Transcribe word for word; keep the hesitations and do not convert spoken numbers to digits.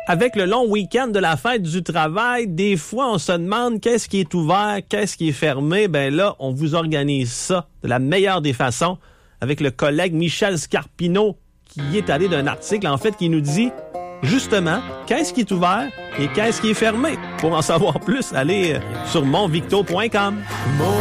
avec le long week-end de la fête du travail, des fois, on se demande qu'est-ce qui est ouvert, qu'est-ce qui est fermé. Ben là, on vous organise ça de la meilleure des façons avec le collègue Michel Scarpino qui est allé d'un article, en fait, qui nous dit justement qu'est-ce qui est ouvert et qu'est-ce qui est fermé. Pour en savoir plus, allez sur monvicto point com.